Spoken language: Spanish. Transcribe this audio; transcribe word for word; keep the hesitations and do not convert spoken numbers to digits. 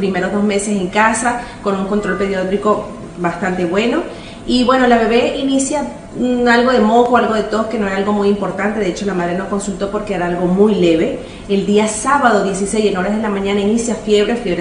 primeros dos meses en casa con un control pediátrico bastante bueno. Y bueno, la bebé inicia mmm, algo de moco, algo de tos, que no era algo muy importante. De hecho, la madre nos consultó porque era algo muy leve. El día sábado dieciséis, en horas de la mañana, inicia fiebre, fiebre